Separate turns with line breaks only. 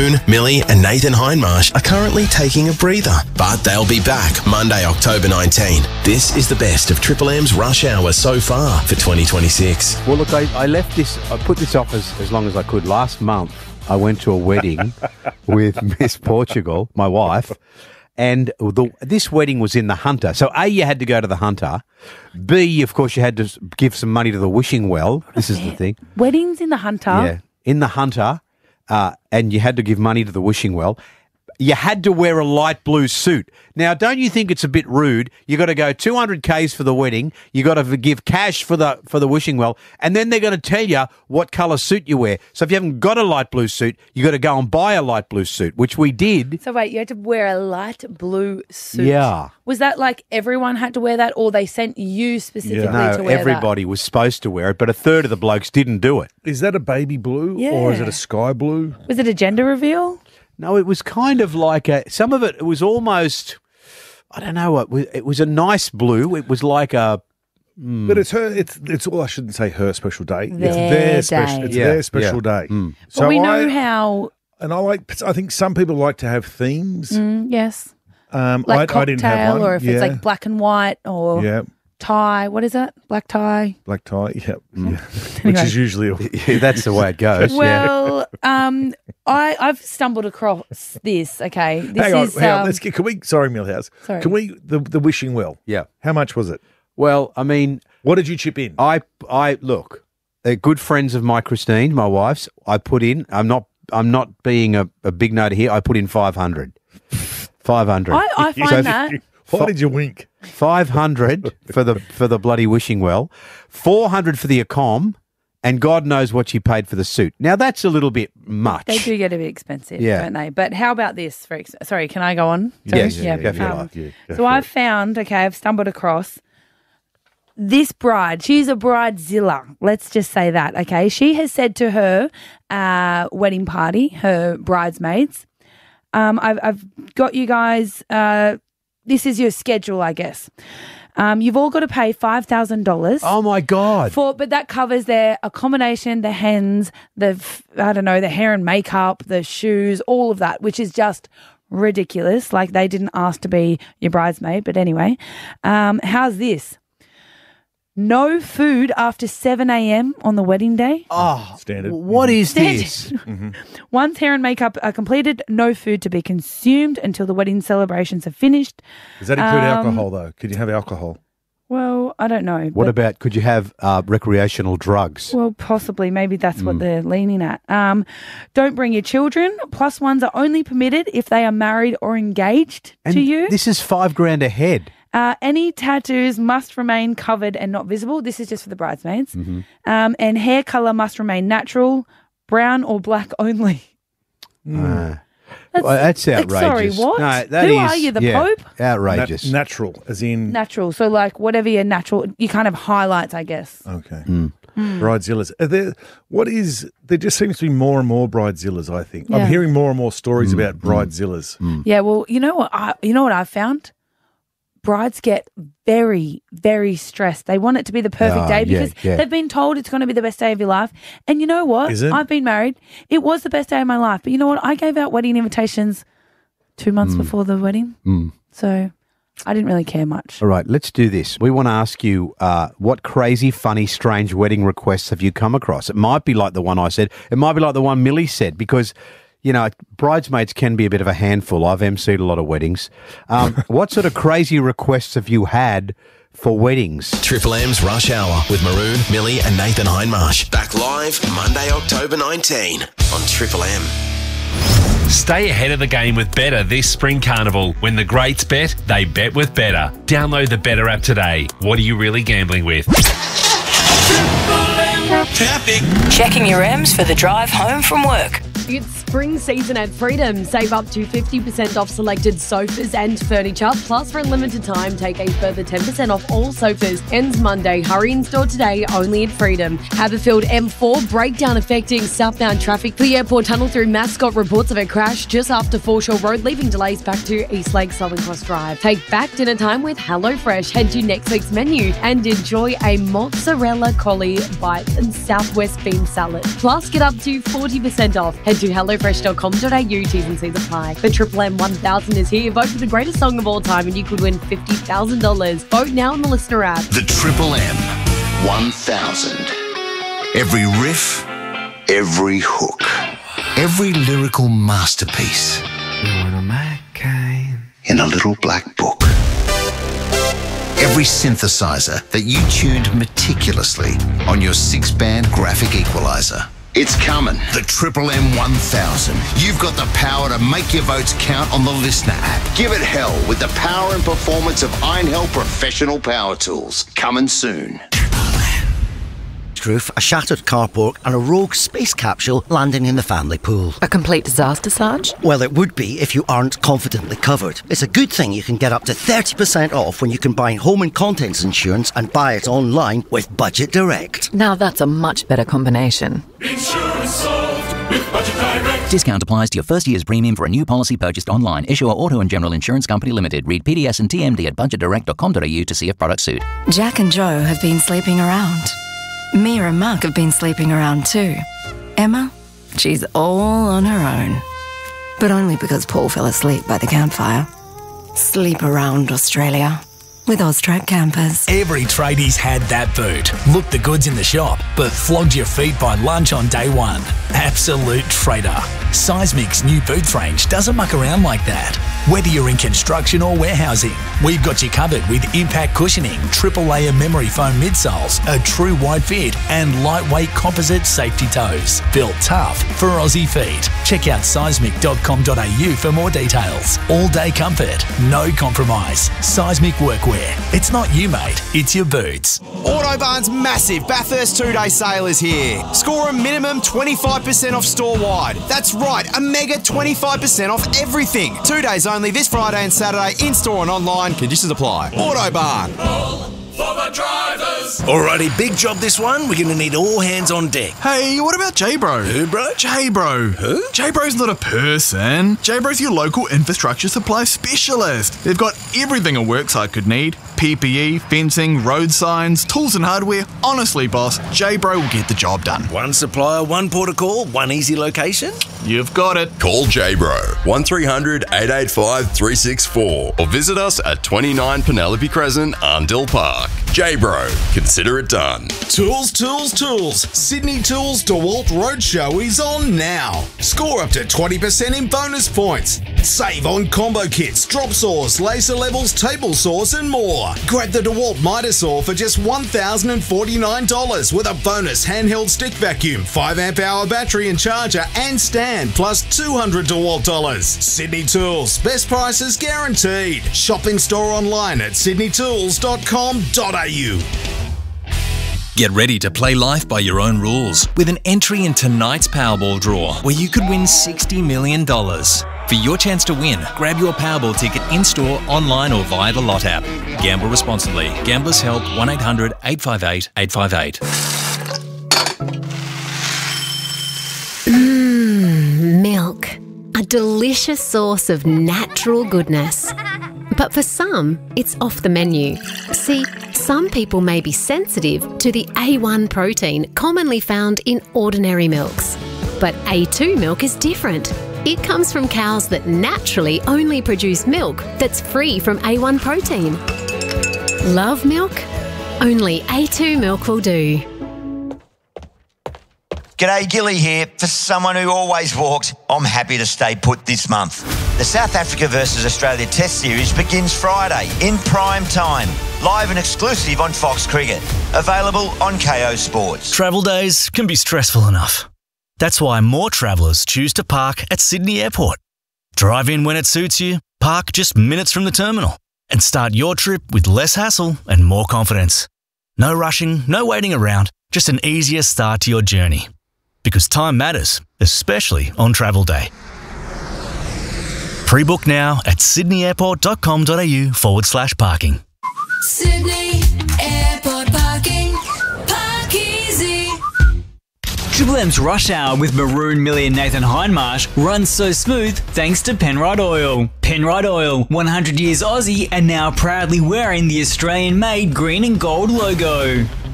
Maroon, Millie and Nathan Hindmarsh are currently taking a breather, but they'll be back Monday, October 19. This is the best of Triple M's Rush Hour so far for 2026.
Well, look, I left this, I put this off as long as I could. Last month, I went to a wedding with Miss Portugal, my wife, and this wedding was in the Hunter. So, A, you had to go to the Hunter. B, of course, you had to give some money to the Wishing Well. This is the thing.
Weddings in the Hunter?
Yeah, in the Hunter, and you had to give money to the Wishing Well. You had to wear a light blue suit. Now, don't you think it's a bit rude? You got to go 200 Ks for the wedding. You got to give cash for the Wishing Well, and then they're going to tell you what colour suit you wear. So if you haven't got a light blue suit, you got to go and buy a light blue suit, which we did.
So wait, you had to wear a light blue suit.
Yeah.
Was that like everyone had to wear that, or they sent you specifically to wear that?
No, everybody was supposed to wear it, but a third of the blokes didn't do it.
Is that a baby blue or is it a sky blue?
Was it a gender reveal?
No, it was kind of like some of it was almost, I don't know, it was a nice blue. It was like a...
But it's well, I shouldn't say her special day.
Their
Their special day. So
Well, we know how...
And I think some people like to have themes.
Yes.
I
Like cocktail,
didn't have one.
or if it's like black and white, or tie. What is that? Black tie?
Black tie, which is usually...
that's the way it goes.
Well, I've stumbled across this, okay? Hang on,
let's get... Can we... Sorry, Millhouse.
Sorry.
Can we... The Wishing Well.
Yeah.
How much was it?
Well, I mean...
What did you chip in?
I look, they're good friends of my Christine, my wife's. I put in... I'm not being a big note here. I put in 500. 500.
I find that...
Why did you wink?
500 for the bloody Wishing Well, 400 for the accom, and God knows what she paid for the suit. Now that's a little bit much.
They do get a bit expensive, don't they? But how about this? Sorry, can I go on?
Yes,
So I've found, I've stumbled across this bride. She's a bridezilla. Let's just say that, okay? She has said to her wedding party, her bridesmaids, I've got you guys... this is your schedule, I guess. You've all got to pay $5,000.
Oh my God!
But that covers their accommodation, the hens, the hair and makeup, the shoes, all of that, which is just ridiculous. Like they didn't ask to be your bridesmaid, but anyway. How's this? No food after 7 a.m. on the wedding day.
Oh,
standard.
What is this?
Once hair and makeup are completed, no food to be consumed until the wedding celebrations are finished.
Does that include alcohol, though? Could you have alcohol?
Well, I don't know.
What about, could you have recreational drugs?
Well, possibly. Maybe that's what they're leaning at. Don't bring your children. Plus ones are only permitted if they are married or engaged to you.
This is $5,000 a head.
Any tattoos must remain covered and not visible. This is just for the bridesmaids. And hair colour must remain natural, brown or black only.
That's outrageous.
Sorry, what?
No,
Who are you, the Pope?
Outrageous.
Natural, as in...
Natural. So, like, whatever your natural... You kind of highlights, I guess.
Okay. Bridezillas. There just seems to be more and more bridezillas, I think.
Yeah.
I'm hearing more and more stories about bridezillas.
Yeah, well, you know what I've found? Brides get very, very stressed. They want it to be the perfect day because they've been told it's going to be the best day of your life. And you know what?
Is it?
I've been married. It was the best day of my life. But you know what? I gave out wedding invitations 2 months before the wedding. So I didn't really care much.
All right, let's do this. We want to ask you what crazy, funny, strange wedding requests have you come across? It might be like the one I said. It might be like the one Millie said because... You know, bridesmaids can be a bit of a handful. I've emceed a lot of weddings. What sort of crazy requests have you had for weddings?
Triple M's Rush Hour with Maroon, Millie and Nathan Hindmarsh. Back live Monday, October 19 on Triple M.
Stay ahead of the game with Better this Spring Carnival. When the greats bet, they bet with Better. Download the Better app today. What are you really gambling with?
Traffic.
Checking your M's for the drive home from work.
It's spring season at Freedom. Save up to 50% off selected sofas and furniture. Plus, for a limited time, take a further 10% off all sofas. Ends Monday. Hurry in store today, only at Freedom. Haberfield M4 breakdown affecting southbound traffic. The airport tunnel through Mascot reports of a crash just after Foreshore Road, leaving delays back to Eastlake Southern Cross Drive. Take back dinner time with HelloFresh. Head to next week's menu and enjoy a mozzarella collie bites and Southwest bean salad. Plus, get up to 40% off. Head Head to hellofresh.com.au, T's and C's apply. The Triple M 1000 is here. Vote for the greatest song of all time and you could win $50,000. Vote now on the Listener app.
The Triple M 1000. Every riff, every hook, every lyrical masterpiece in a little black book. Every synthesizer that you tuned meticulously on your 6-band graphic equalizer. It's coming. The Triple M 1000. You've got the power to make your votes count on the Listener app. Give it hell with the power and performance of Iron Hell Professional Power Tools. Coming soon.
Roof, a shattered carport and a rogue space capsule landing in the family pool.
A complete disaster, Sarge?
Well, it would be if you aren't confidently covered. It's a good thing you can get up to 30% off when you combine home and contents insurance and buy it online with Budget Direct.
Now that's a much better combination.
Insurance solved with Budget Direct.
Discount applies to your first year's premium for a new policy purchased online. Issuer Auto and General Insurance Company Limited. Read PDS and TMD at budgetdirect.com.au to see if products suit.
Jack and Joe have been sleeping around. Mia and Mark have been sleeping around too. Emma, she's all on her own. But only because Paul fell asleep by the campfire. Sleep around Australia with Austrac campers.
Every tradie's had that boot. Looked the goods in the shop, but flogged your feet by lunch on day one. Absolute traitor. Seismic's new boots range doesn't muck around like that. Whether you're in construction or warehousing, we've got you covered with impact cushioning, triple layer memory foam midsoles, a true wide fit, and lightweight composite safety toes. Built tough for Aussie feet. Check out seismic.com.au for more details. All day comfort, no compromise. Seismic workwear. It's not you, mate, it's your boots.
Autobarn's massive Bathurst 2-day sale is here. Score a minimum 25% off store-wide. That's right, a mega 25% off everything. 2 days only this Friday and Saturday, in-store and online. Conditions apply. Autobarn.
All for the drivers.
Alrighty, big job this one. We're going to need all hands on deck.
Hey, what about J-Bro?
Who, bro?
J-Bro.
Who?
J-Bro's not a person. J-Bro's your local infrastructure supply specialist. They've got everything a worksite could need. PPE, fencing, road signs, tools and hardware. Honestly, boss, J-Bro will get the job done.
One supplier, one port of call, one easy location?
You've got it.
Call J-Bro, 1300 885 364 or visit us at 29 Penelope Crescent, Arndell Park. J-Bro, consider it done.
Tools, tools, tools. Sydney Tools DeWalt Roadshow is on now. Score up to 20% in bonus points. Save on combo kits, drop saws, laser levels, table saws and more. Grab the DeWalt Mitre Saw for just $1,049 with a bonus handheld stick vacuum, 5 amp hour battery and charger and stand plus $200 DeWalt. Sydney Tools, best prices guaranteed. Shopping store online at sydneytools.com.au.
Get ready to play life by your own rules with an entry in tonight's Powerball draw where you could win $60 million. For your chance to win, grab your Powerball ticket in-store, online or via the Lot app. Gamble responsibly. Gamblers Help 1-800-858-858.
Milk. A delicious source of natural goodness. But for some, it's off the menu. See, some people may be sensitive to the A1 protein commonly found in ordinary milks. But A2 milk is different. It comes from cows that naturally only produce milk that's free from A1 protein. Love milk? Only A2 milk will do.
G'day, Gilly here. For someone who always walks, I'm happy to stay put this month. The South Africa versus Australia Test Series begins Friday in prime time. Live and exclusive on Fox Cricket. Available on KO Sports.
Travel days can be stressful enough. That's why more travellers choose to park at Sydney Airport. Drive in when it suits you, park just minutes from the terminal, and start your trip with less hassle and more confidence. No rushing, no waiting around, just an easier start to your journey. Because time matters, especially on travel day. Pre-book now at sydneyairport.com.au/parking.
Sydney Airport parking. Park easy.
Triple M's Rush Hour with Maroon Millie and Nathan Hindmarsh runs so smooth thanks to Penrite Oil. Penrite Oil, 100 years Aussie and now proudly wearing the Australian-made green and gold logo.